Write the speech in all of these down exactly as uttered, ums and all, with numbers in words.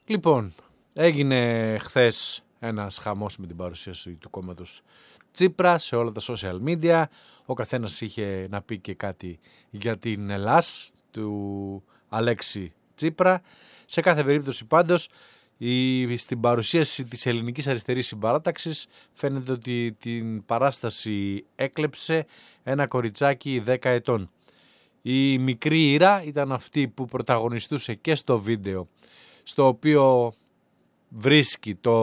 Λοιπόν, έγινε χθες ένας χαμός με την παρουσίαση του κόμματος Τσίπρα σε όλα τα social media. Ο καθένας είχε να πει και κάτι για την Ελλάς του Αλέξη Τσίπρα. Σε κάθε περίπτωση πάντως, η, στην παρουσίαση της Ελληνικής Αριστερής Συμπαράταξης φαίνεται ότι την παράσταση έκλεψε ένα κοριτσάκι δέκα ετών. Η μικρή Ήρα ήταν αυτή που πρωταγωνιστούσε και στο βίντεο, στο οποίο βρίσκει το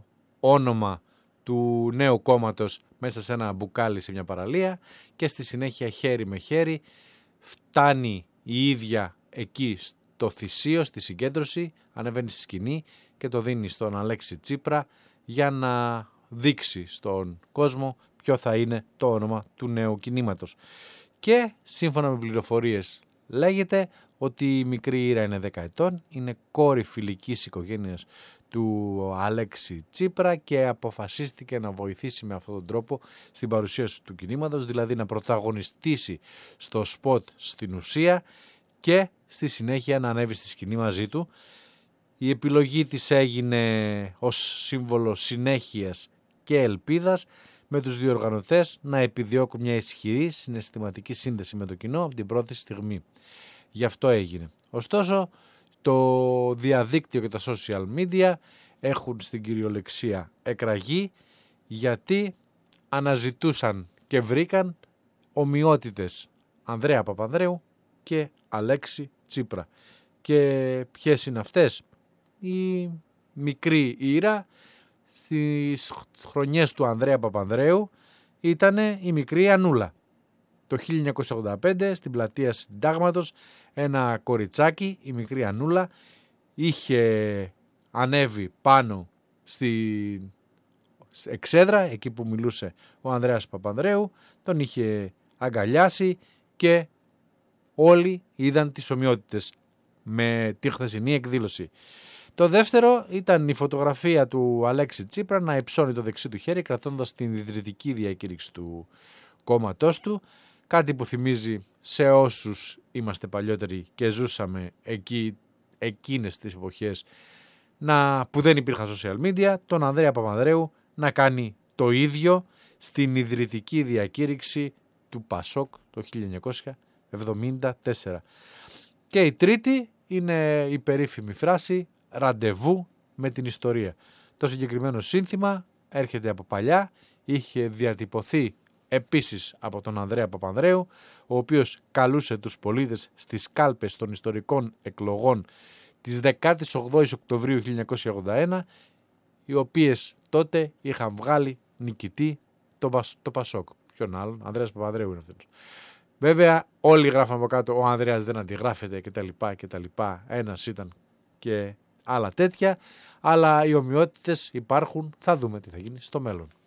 όνομα του νέου κόμματος μέσα σε ένα μπουκάλι σε μια παραλία και στη συνέχεια χέρι με χέρι φτάνει η ίδια εκεί στο θυσίο, στη συγκέντρωση, ανεβαίνει στη σκηνή και το δίνει στον Αλέξη Τσίπρα για να δείξει στον κόσμο ποιο θα είναι το όνομα του νέου κινήματος. Και σύμφωνα με πληροφορίες λέγεται ότι η μικρή Ήρα είναι δέκα ετών, είναι κόρη φιλικής οικογένειας του Αλέξη Τσίπρα και αποφασίστηκε να βοηθήσει με αυτόν τον τρόπο στην παρουσίαση του κινήματος, δηλαδή να πρωταγωνιστήσει στο σποτ στην ουσία και στη συνέχεια να ανέβει στη σκηνή μαζί του. Η επιλογή της έγινε ως σύμβολο συνέχειας και ελπίδας, με τους διοργανωτές να επιδιώκουν μια ισχυρή συναισθηματική σύνδεση με το κοινό από την πρώτη στιγμή. Γι' αυτό έγινε. Ωστόσο, το διαδίκτυο και τα social media έχουν στην κυριολεξία εκραγεί, γιατί αναζητούσαν και βρήκαν ομοιότητες Ανδρέα Παπανδρέου και Αλέξη Τσίπρα. Και ποιες είναι αυτές? Η μικρή Ήρα στις χρονιές του Ανδρέα Παπανδρέου ήταν η μικρή Ανούλα. Το χίλια εννιακόσια ογδόντα πέντε στην πλατεία Συντάγματος ένα κοριτσάκι, η μικρή Ανούλα, είχε ανέβει πάνω στην εξέδρα, εκεί που μιλούσε ο Ανδρέας Παπανδρέου, τον είχε αγκαλιάσει και όλοι είδαν τις ομοιότητες με τη χθεσινή εκδήλωση. Το δεύτερο ήταν η φωτογραφία του Αλέξη Τσίπρα να υψώνει το δεξί του χέρι κρατώντας την ιδρυτική διακήρυξη του κόμματός του, κάτι που θυμίζει σε όσους είμαστε παλιότεροι και ζούσαμε εκεί, εκείνες τις εποχές να, που δεν υπήρχαν social media, τον Ανδρέα Παπανδρέου να κάνει το ίδιο στην ιδρυτική διακήρυξη του Πασόκ το χίλια εννιακόσια εβδομήντα τέσσερα. Και η τρίτη είναι η περίφημη φράση «Ραντεβού με την ιστορία». Το συγκεκριμένο σύνθημα έρχεται από παλιά, είχε διατυπωθεί επίσης από τον Ανδρέα Παπανδρέου, ο οποίος καλούσε τους πολίτες στις κάλπες των ιστορικών εκλογών της δεκάτη όγδοη Οκτωβρίου χίλια εννιακόσια ογδόντα ένα, οι οποίες τότε είχαν βγάλει νικητή το, το Πασόκ. Ποιον άλλον? Ανδρέας Παπανδρέου είναι αυτός. Βέβαια όλοι γράφαν από κάτω «Ο Ανδρέας δεν αντιγράφεται» και τα λοιπά και τα λοιπά. Ένας ήταν και άλλα τέτοια, αλλά οι ομοιότητες υπάρχουν, θα δούμε τι θα γίνει στο μέλλον.